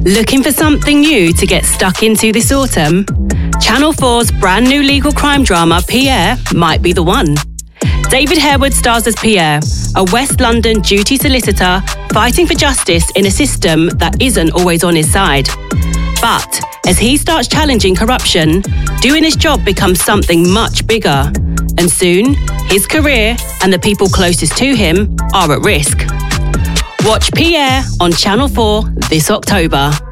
Looking for something new to get stuck into this autumn? Channel 4's brand new legal crime drama, Pierre, might be the one. David Harewood stars as Pierre, a West London duty solicitor fighting for justice in a system that isn't always on his side. But as he starts challenging corruption, doing his job becomes something much bigger. And soon, his career and the people closest to him are at risk. Watch Pierre on Channel 4 this October.